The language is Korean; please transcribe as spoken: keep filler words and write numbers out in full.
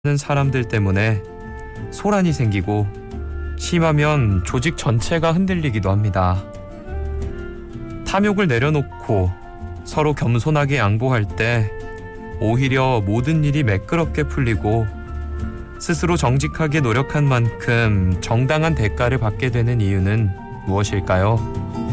하는 사람들 때문에 소란이 생기고 심하면 조직 전체가 흔들리기도 합니다. 탐욕을 내려놓고 서로 겸손하게 양보할 때 오히려 모든 일이 매끄럽게 풀리고 스스로 정직하게 노력한 만큼 정당한 대가를 받게 되는 이유는 무엇일까요?